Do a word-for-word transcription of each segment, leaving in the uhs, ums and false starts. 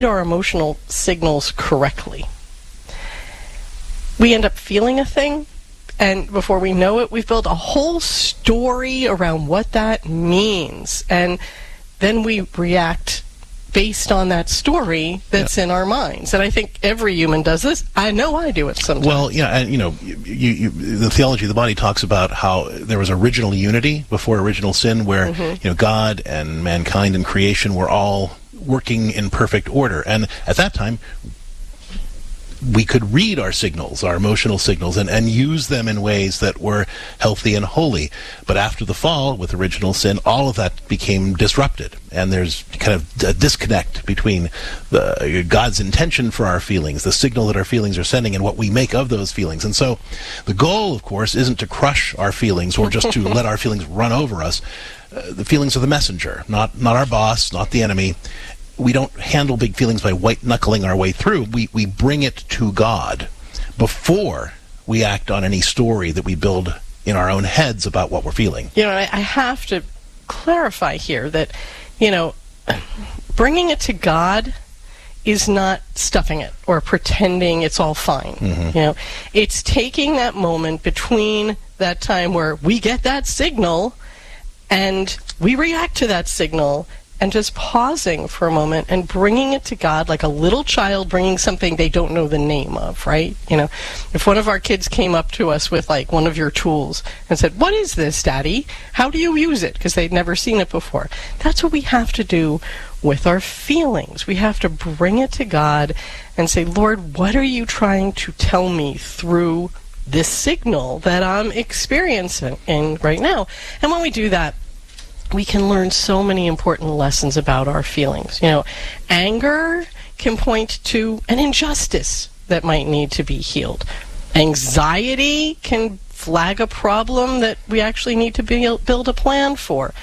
our emotional signals correctly, we end up feeling a thing, and before we know it, we've built a whole story around what that means, and then we react based on that story that's yeah. in our minds. And I think every human does this. I know I do it sometimes. Well, yeah, and you know, you, you, the theology of the body talks about how there was original unity before original sin, where mm-hmm. you know, God and mankind and creation were all working in perfect order. And at that time, we could read our signals, our emotional signals, and, and use them in ways that were healthy and holy. But after the fall, with original sin, all of that became disrupted. And there's kind of a disconnect between the, God's intention for our feelings, the signal that our feelings are sending, and what we make of those feelings. And so the goal, of course, isn't to crush our feelings or just to let our feelings run over us. Uh, the feelings are the messenger, not, not our boss, not the enemy. We don't handle big feelings by white-knuckling our way through. We we bring it to God before we act on any story that we build in our own heads about what we're feeling. You know, I, I have to clarify here that, you know, bringing it to God is not stuffing it or pretending it's all fine. Mm-hmm. You know, it's taking that moment between that time where we get that signal and we react to that signal, and just pausing for a moment and bringing it to God like a little child bringing something they don't know the name of, right? You know, if one of our kids came up to us with like one of your tools and said, "What is this, Daddy? How do you use it?" Because they'd never seen it before. That's what we have to do with our feelings. We have to bring it to God and say, "Lord, what are you trying to tell me through this signal that I'm experiencing right now?" And when we do that, we can learn so many important lessons about our feelings. You know, anger can point to an injustice that might need to be healed. Anxiety can flag a problem that we actually need to build, build a plan for.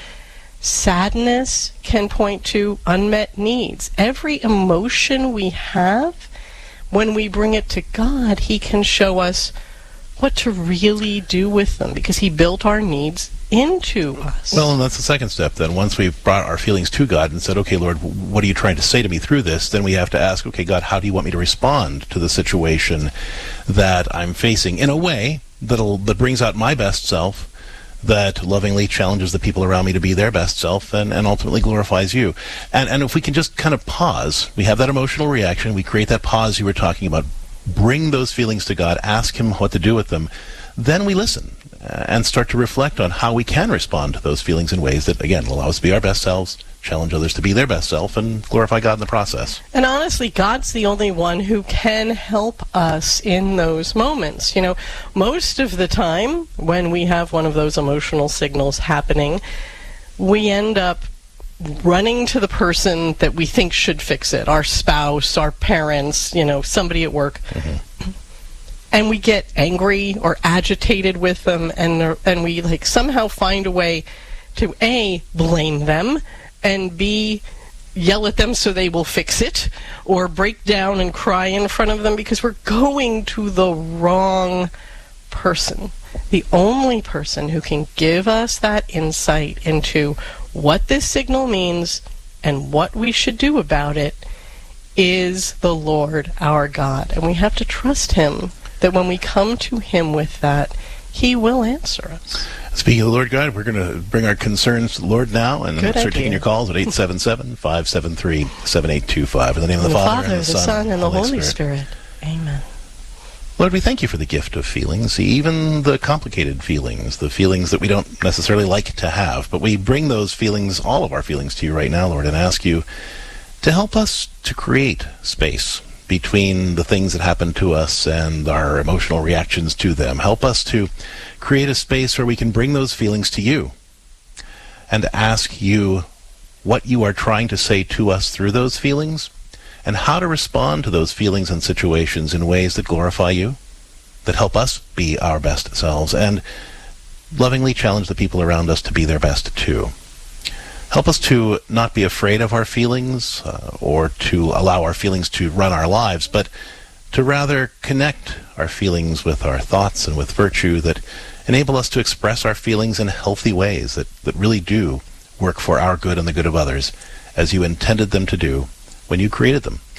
Sadness can point to unmet needs. Every emotion we have, when we bring it to God, He can show us what to really do with them, because He built our needs into us. Well, and that's the second step then. Once we've brought our feelings to God and said, "Okay, Lord, what are you trying to say to me through this?" Then we have to ask, "Okay, God, how do you want me to respond to the situation that I'm facing in a way that'll that brings out my best self, that lovingly challenges the people around me to be their best self, and, and ultimately glorifies you?" And and if we can just kind of pause, we have that emotional reaction, we create that pause you were talking about, bring those feelings to God, ask Him what to do with them, then we listen uh, and start to reflect on how we can respond to those feelings in ways that, again, allow us to be our best selves, challenge others to be their best self, and glorify God in the process. And honestly, God's the only one who can help us in those moments. You know, most of the time when we have one of those emotional signals happening, we end up running to the person that we think should fix it, our spouse, our parents, you know, somebody at work. Mm-hmm. And we get angry or agitated with them, and and we like somehow find a way to A, blame them, and B, yell at them so they will fix it, or break down and cry in front of them, because we're going to the wrong person. The only person who can give us that insight into what this signal means and what we should do about it is the Lord our God. And we have to trust Him that when we come to Him with that, He will answer us. Speaking of the Lord God, we're going to bring our concerns to the Lord now and Good start idea. taking your calls at eight seven seven, five seven three, seven eight two five. In the name of the, the Father, Father, and the, the Son, Son, and the Holy, Holy Spirit. Spirit. Amen. Lord, we thank You for the gift of feelings, even the complicated feelings, the feelings that we don't necessarily like to have. But we bring those feelings, all of our feelings, to You right now, Lord, and ask You to help us to create space between the things that happen to us and our emotional reactions to them. Help us to create a space where we can bring those feelings to You and ask You what You are trying to say to us through those feelings, and how to respond to those feelings and situations in ways that glorify You, that help us be our best selves, and lovingly challenge the people around us to be their best too. Help us to not be afraid of our feelings uh, or to allow our feelings to run our lives, but to rather connect our feelings with our thoughts and with virtue that enable us to express our feelings in healthy ways that, that really do work for our good and the good of others, as You intended them to do when you created them?